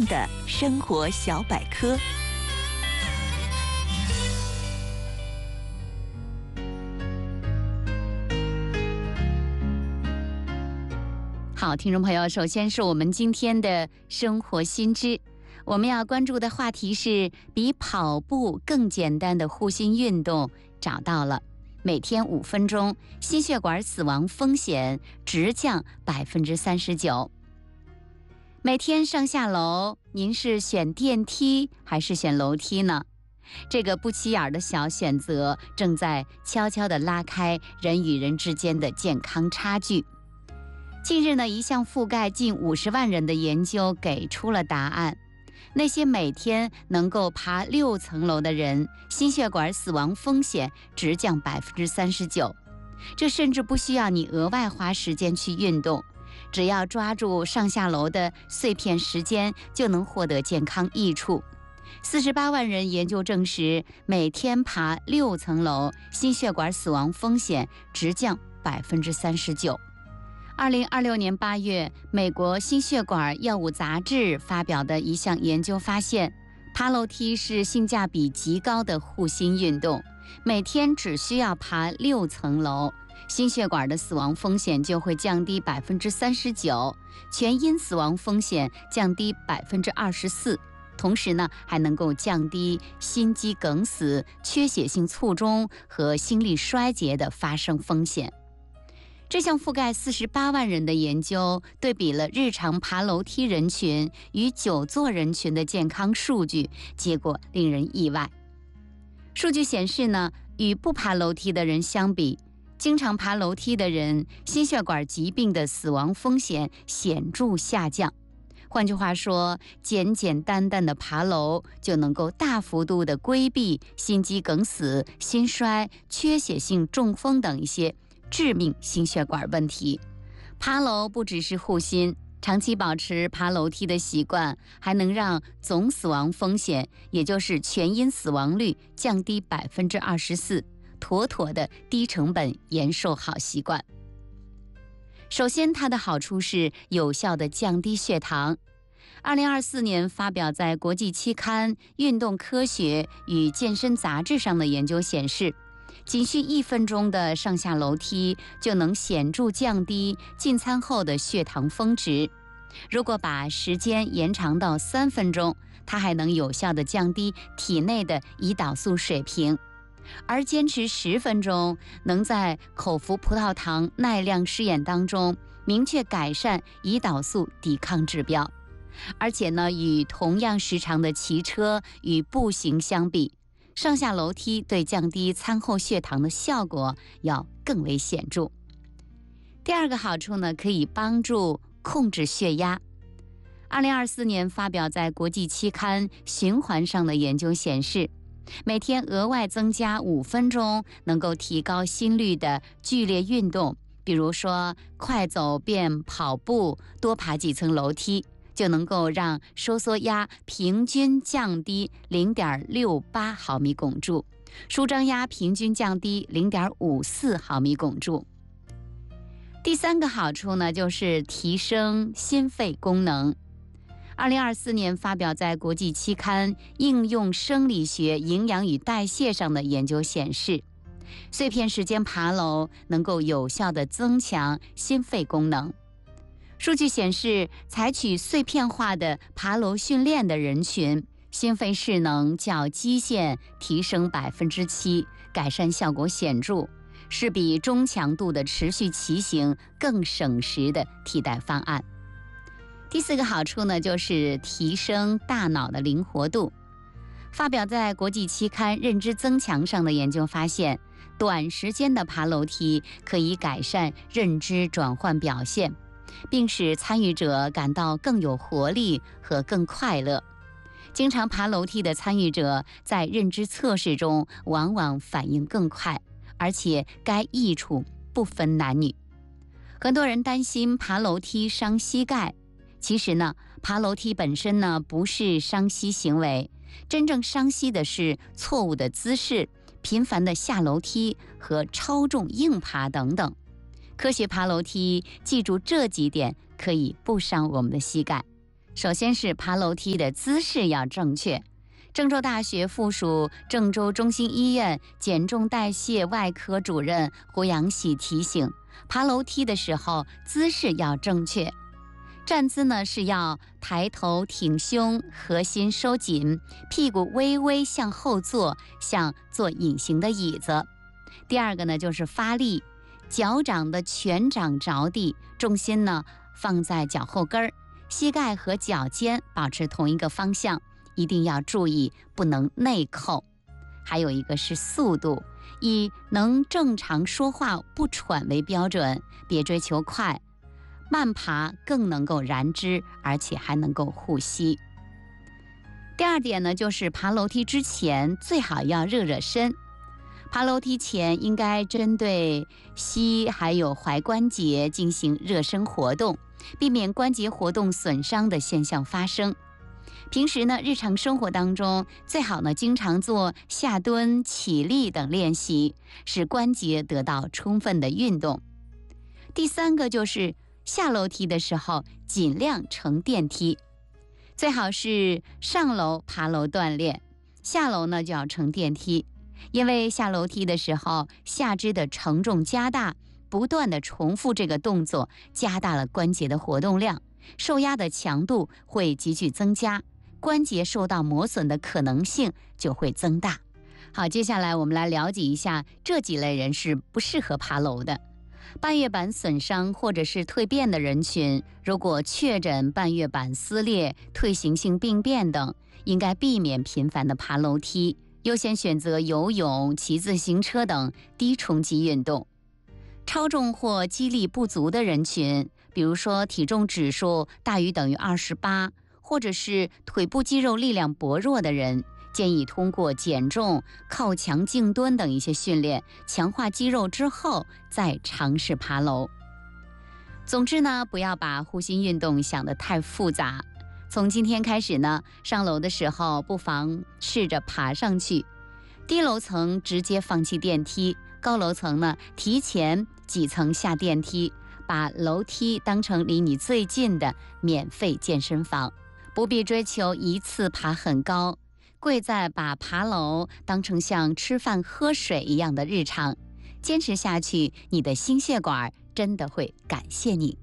用的生活小百科。 好，听众朋友，首先是我们今天的生活新知，我们要关注的话题是比跑步更简单的护心运动找到了，每天5分钟，心血管死亡风险直降39%。每天上下楼，您是选电梯还是选楼梯呢？这个不起眼的小选择正在悄悄地拉开人与人之间的健康差距。近日呢，一项覆盖近50万人的研究给出了答案。那些每天能够爬6层楼的人，心血管死亡风险直降39%。这甚至不需要你额外花时间去运动，只要抓住上下楼的碎片时间，就能获得健康益处。48万人研究证实，每天爬6层楼，心血管死亡风险直降39%。2026年8月，美国心血管药物杂志发表的一项研究发现，爬楼梯是性价比极高的护心运动。每天只需要爬6层楼，心血管的死亡风险就会降低39%，全因死亡风险降低24%。同时呢，还能够降低心肌梗死、缺血性卒中和心力衰竭的发生风险。这项覆盖48万人的研究对比了日常爬楼梯人群与久坐人群的健康数据，结果令人意外。数据显示呢，与不爬楼梯的人相比，经常爬楼梯的人心血管疾病的死亡风险显著下降。换句话说，简简单单的爬楼就能够大幅度的规避心肌梗死、心衰、缺血性中风等一些致命心血管问题。爬楼不只是护心，长期保持爬楼梯的习惯，还能让总死亡风险，也就是全因死亡率降低24%，妥妥的低成本延寿好习惯。首先，它的好处是有效的降低血糖。2024年发表在国际期刊《运动科学与健身杂志》上的研究显示，仅需1分钟的上下楼梯就能显著降低进餐后的血糖峰值。如果把时间延长到3分钟，它还能有效地降低体内的胰岛素水平。而坚持10分钟，能在口服葡萄糖耐量试验当中明确改善胰岛素抵抗指标。而且呢，与同样时长的骑车与步行相比，上下楼梯对降低餐后血糖的效果要更为显著。第二个好处呢，可以帮助控制血压。2024年发表在国际期刊《循环》上的研究显示，每天额外增加5分钟能够提高心率的剧烈运动，比如说快走变跑步，多爬几层楼梯，就能够让收缩压平均降低 0.68 毫米汞柱，舒张压平均降低 0.54 毫米汞柱。第三个好处呢，就是提升心肺功能。2024年发表在国际期刊《应用生理学、营养与代谢》上的研究显示，碎片时间爬楼能够有效地增强心肺功能。数据显示，采取碎片化的爬楼训练的人群，心肺势能较基线提升 7%， 改善效果显著，是比中强度的持续骑行更省时的替代方案。第四个好处呢，就是提升大脑的灵活度。发表在国际期刊《认知增强》上的研究发现，短时间的爬楼梯可以改善认知转换表现，并使参与者感到更有活力和更快乐。经常爬楼梯的参与者在认知测试中往往反应更快，而且该益处不分男女。很多人担心爬楼梯伤膝盖，其实呢，爬楼梯本身呢不是伤膝行为，真正伤膝的是错误的姿势、频繁的下楼梯和超重硬爬等等。科学爬楼梯，记住这几点，可以不伤我们的膝盖。 首先是爬楼梯的姿势要正确。郑州大学附属郑州中心医院减重代谢外科主任胡阳喜提醒，爬楼梯的时候姿势要正确。站姿呢是要抬头挺胸，核心收紧，屁股微微向后坐，像坐隐形的椅子。第二个呢就是发力，脚掌的全掌着地，重心呢放在脚后跟儿，膝盖和脚尖保持同一个方向，一定要注意不能内扣。还有一个是速度，以能正常说话不喘为标准，别追求快，慢爬更能够燃脂，而且还能够护膝。第二点呢，就是爬楼梯之前最好要热热身。爬楼梯前应该针对膝还有踝关节进行热身活动，避免关节活动损伤的现象发生。平时呢，日常生活当中最好呢经常做下蹲、起立等练习，使关节得到充分的运动。第三个就是下楼梯的时候尽量乘电梯，最好是上楼爬楼锻炼，下楼呢就要乘电梯。因为下楼梯的时候下肢的承重加大，不断的重复这个动作，加大了关节的活动量，受压的强度会急剧增加，关节受到磨损的可能性就会增大。好，接下来我们来了解一下这几类人是不适合爬楼的。半月板损伤或者是蜕变的人群，如果确诊半月板撕裂、退行性病变等，应该避免频繁的爬楼梯，优先选择游泳、骑自行车等低冲击运动。超重或肌力不足的人群，比如说体重指数大于等于28，或者是腿部肌肉力量薄弱的人，建议通过减重、靠墙静蹲等一些训练，强化肌肉之后再尝试爬楼。总之呢，不要把护心运动想得太复杂。从今天开始呢，上楼的时候不妨试着爬上去，低楼层直接放弃电梯，高楼层呢提前几层下电梯，把楼梯当成离你最近的免费健身房，不必追求一次爬很高，贵在把爬楼当成像吃饭喝水一样的日常，坚持下去，你的心血管真的会感谢你。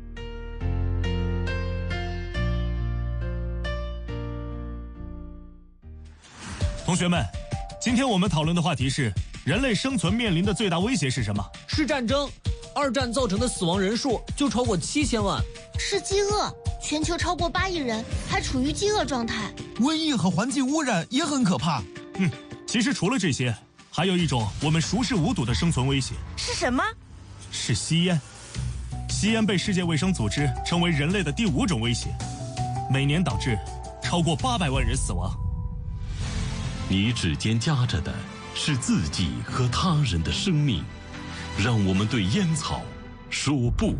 同学们，今天我们讨论的话题是人类生存面临的最大威胁是什么？ 是战争。二战造成的死亡人数就超过7000万。 是饥饿，全球超过8亿人还处于饥饿状态。 瘟疫和环境污染也很可怕。 其实除了这些，还有一种我们熟视无睹的生存威胁。 是什么？ 是吸烟。吸烟被世界卫生组织称为人类的第5种威胁，每年导致超过800万人死亡。 你指尖夹着的是自己和他人的生命，让我们对烟草说不。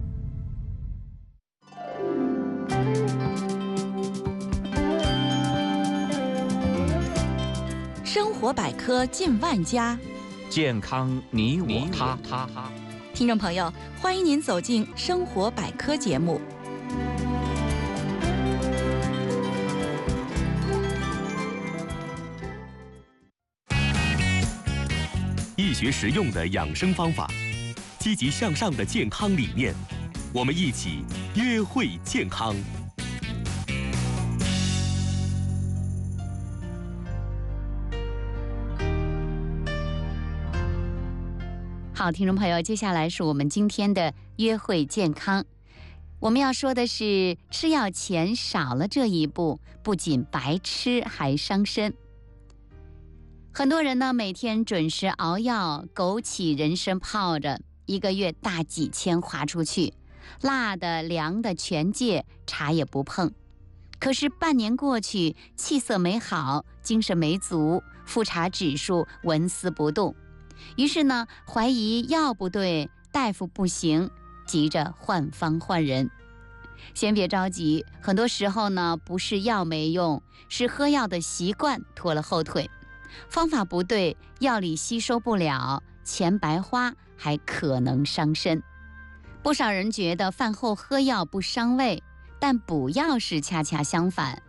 生活百科近万家， 健康你我他。 听众朋友，欢迎您走进生活百科节目。 易学实用的养生方法，积极向上的健康理念，我们一起约会健康。 好，听众朋友，接下来是我们今天的约会健康。我们要说的是，吃药前少了这一步，不仅白吃还伤身。很多人呢，每天准时熬药，枸杞、人参泡着，1个月大几千花出去，辣的、凉的全戒，茶也不碰。可是半年过去，气色没好，精神没足，复查指数纹丝不动。于是呢，怀疑药不对，大夫不行，急着换方换人。先别着急，很多时候呢，不是药没用，是喝药的习惯拖了后腿。方法不对，药理吸收不了，钱白花，还可能伤身。不少人觉得饭后喝药不伤胃， 但不要是恰恰相反。